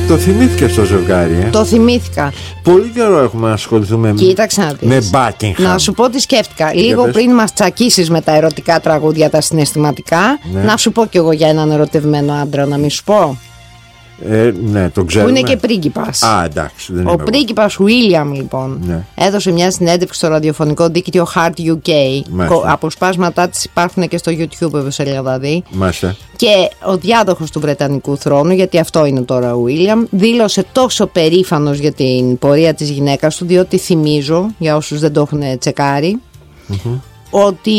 Το θυμήθηκες το ζευγάρι, Το θυμήθηκα. Πολύ καιρό έχουμε να ασχοληθούμε με Buckingham. Να σου πω τι σκέφτηκα. Λίγο πριν μας τσακίσεις με τα ερωτικά τραγούδια, τα συναισθηματικά, να σου πω κι εγώ για έναν ερωτευμένο άντρα, να μην σου πω. Ναι, τον ξέρουμε. Που είναι και πρίγκιπας. Εντάξει, δεν ο πρίγκιπας William, λοιπόν, έδωσε μια συνέντευξη στο ραδιοφωνικό δίκτυο Heart UK. Αποσπάσματά της υπάρχουν και στο YouTube, δηλαδή. Μάλιστα. Και ο διάδοχος του Βρετανικού θρόνου, γιατί αυτό είναι τώρα ο William, δήλωσε τόσο περήφανος για την πορεία της γυναίκας του, διότι θυμίζω, για όσους δεν το έχουν τσεκάρει, ότι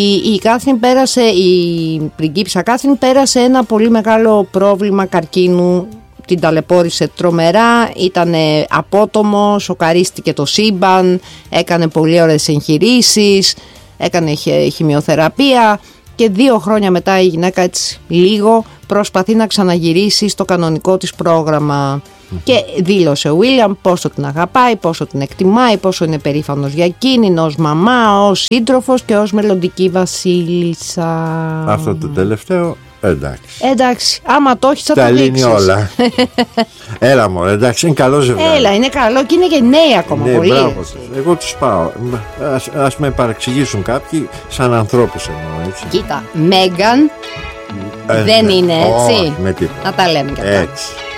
η πριγκίπισσα Κάθριν πέρασε ένα πολύ μεγάλο πρόβλημα καρκίνου. Την ταλαιπώρησε τρομερά, ήταν απότομο, σοκαρίστηκε το σύμπαν, έκανε πολύ ωραίες εγχειρήσεις, έκανε χημειοθεραπεία και 2 χρόνια μετά η γυναίκα έτσι λίγο προσπαθεί να ξαναγυρίσει στο κανονικό της πρόγραμμα. Και δήλωσε ο William πόσο την αγαπάει, πόσο την εκτιμάει, πόσο είναι περήφανος για εκείνη ως μαμά, ως σύντροφος και ως μελλοντική βασίλισσα. Αυτό το τελευταίο, εντάξει, άμα το έχεις θα το δείξεις. Τα λύνει όλα. Έλα μωρέ, εντάξει, είναι καλό ζευγάρι. Έλα, είναι καλό και είναι και νέοι ακόμα, ναι, πολύ. Μπράβο, εγώ τους πάω. Ας με παρεξηγήσουν κάποιοι, σαν ανθρώπους εννοώ, έτσι. Κοίτα, Μέγκαν δεν είναι έτσι. Με τίποτα. Να τα λέμε και αυτά. Έτσι.